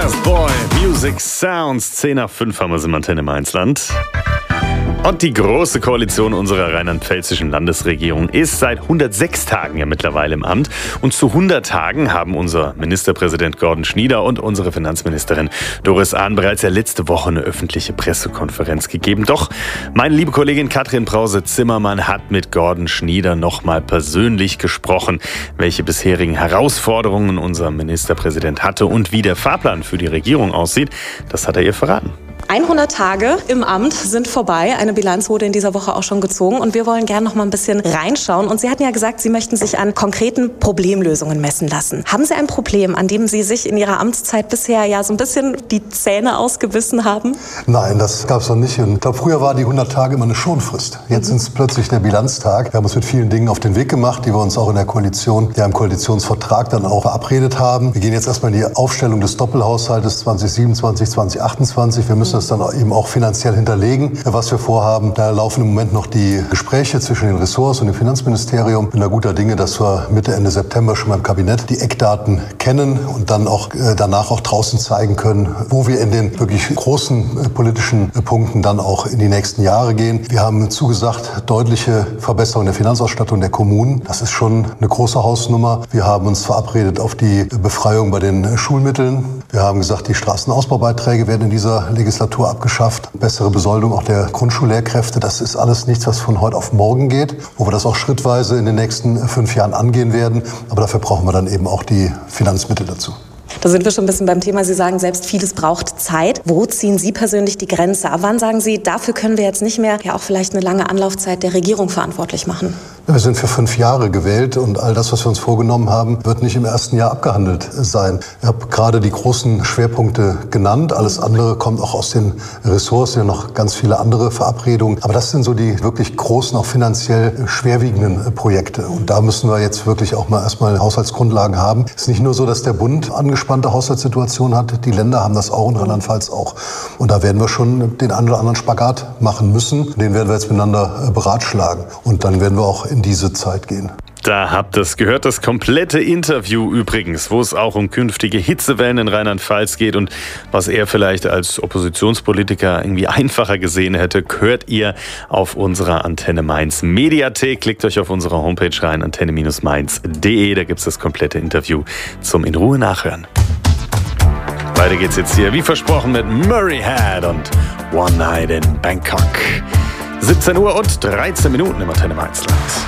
First Boy, Music Sounds. 10 nach 5 haben wir es im Antenne Mainzland. Und die Große Koalition unserer rheinland-pfälzischen Landesregierung ist seit 106 Tagen ja mittlerweile im Amt. Und zu 100 Tagen haben unser Ministerpräsident Gordon Schnieder und unsere Finanzministerin Doris Ahn bereits ja letzte Woche eine öffentliche Pressekonferenz gegeben. Doch meine liebe Kollegin Katrin Brause-Zimmermann hat mit Gordon Schnieder nochmal persönlich gesprochen, welche bisherigen Herausforderungen unser Ministerpräsident hatte und wie der Fahrplan für die Regierung aussieht. Das hat er ihr verraten. 100 Tage im Amt sind vorbei. Eine Bilanz wurde in dieser Woche auch schon gezogen. Und wir wollen gerne noch mal ein bisschen reinschauen. Und Sie hatten ja gesagt, Sie möchten sich an konkreten Problemlösungen messen lassen. Haben Sie ein Problem, an dem Sie sich in Ihrer Amtszeit bisher ja so ein bisschen die Zähne ausgebissen haben? Nein, das gab es noch nicht. Und ich glaube, früher war die 100 Tage immer eine Schonfrist. Jetzt sind es plötzlich der Bilanztag. Wir haben uns mit vielen Dingen auf den Weg gemacht, die wir uns auch in der Koalition, ja im Koalitionsvertrag dann auch verabredet haben. Wir gehen jetzt erstmal in die Aufstellung des Doppelhaushaltes 2027, 2028. Wir müssen das dann eben auch finanziell hinterlegen, was wir vorhaben. Da laufen im Moment noch die Gespräche zwischen den Ressorts und dem Finanzministerium. Ich bin da guter Dinge, dass wir Mitte, Ende September schon beim Kabinett die Eckdaten kennen und dann auch danach auch draußen zeigen können, wo wir in den wirklich großen politischen Punkten dann auch in die nächsten Jahre gehen. Wir haben zugesagt, deutliche Verbesserung der Finanzausstattung der Kommunen. Das ist schon eine große Hausnummer. Wir haben uns verabredet auf die Befreiung bei den Schulmitteln. Wir haben gesagt, die Straßenausbaubeiträge werden in dieser Legislatur abgeschafft. Bessere Besoldung auch der Grundschullehrkräfte. Das ist alles nichts, was von heute auf morgen geht, wo wir das auch schrittweise in den nächsten 5 Jahren angehen werden. Aber dafür brauchen wir dann eben auch die Finanzmittel dazu. Da sind wir schon ein bisschen beim Thema. Sie sagen selbst, vieles braucht Zeit. Wo ziehen Sie persönlich die Grenze? Ab wann sagen Sie, dafür können wir jetzt nicht mehr ja auch vielleicht eine lange Anlaufzeit der Regierung verantwortlich machen? Wir sind für 5 Jahre gewählt und all das, was wir uns vorgenommen haben, wird nicht im ersten Jahr abgehandelt sein. Ich habe gerade die großen Schwerpunkte genannt. Alles andere kommt auch aus den Ressorts, ja noch ganz viele andere Verabredungen. Aber das sind so die wirklich großen, auch finanziell schwerwiegenden Projekte. Und da müssen wir jetzt wirklich auch mal erstmal Haushaltsgrundlagen haben. Es ist nicht nur so, dass der Bund angespannte Haushaltssituation hat. Die Länder haben das auch und Rheinland-Pfalz auch. Und da werden wir schon den einen oder anderen Spagat machen müssen. Den werden wir jetzt miteinander beratschlagen. Und dann werden wir auch in diese Zeit gehen. Da habt ihr es gehört, das komplette Interview übrigens, wo es auch um künftige Hitzewellen in Rheinland-Pfalz geht und was er vielleicht als Oppositionspolitiker irgendwie einfacher gesehen hätte, hört ihr auf unserer Antenne Mainz Mediathek. Klickt euch auf unsere Homepage rein, antenne-mainz.de, da gibt es das komplette Interview zum in Ruhe nachhören. Weiter geht's jetzt hier, wie versprochen, mit Murray Head und One Night in Bangkok. 17 Uhr und 13 Minuten im Antenne Mainzland.